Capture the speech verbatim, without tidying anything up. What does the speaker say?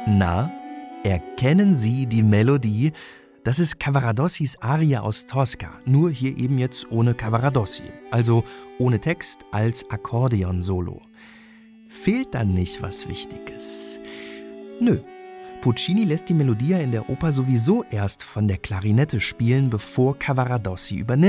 Na, erkennen Sie die Melodie? Das ist Cavaradossis Arie aus Tosca, nur hier eben jetzt ohne Cavaradossi, also ohne Text als Akkordeon-Solo. Fehlt dann nicht was Wichtiges? Nö. Puccini lässt die Melodie in der Oper sowieso erst von der Klarinette spielen, bevor Cavaradossi übernimmt.